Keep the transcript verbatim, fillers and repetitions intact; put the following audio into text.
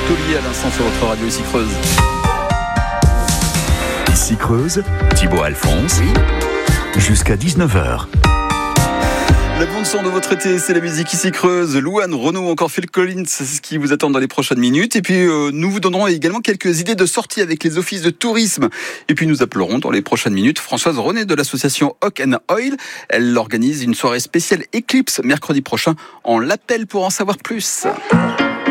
Taulier à l'instant sur votre radio ici Creuse. Ici Creuse, Thibaut Alphonse, oui. Jusqu'à dix-neuf heures. La bande son de votre été, c'est la musique ici Creuse. Louane, Renaud, encore Phil Collins, c'est ce qui vous attend dans les prochaines minutes. Et puis, euh, nous vous donnerons également quelques idées de sortie avec les offices de tourisme. Et puis, nous appellerons dans les prochaines minutes Françoise René de l'association Hawk and Oil. Elle organise une soirée spéciale Eclipse mercredi prochain. On l'appelle pour en savoir plus.